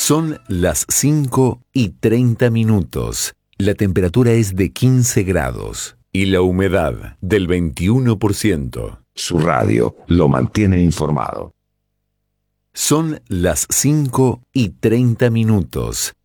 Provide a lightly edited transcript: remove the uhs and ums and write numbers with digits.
Son las 5:30. La temperatura es de 15 grados y la humedad del 21%. Su radio lo mantiene informado. Son las 5:30.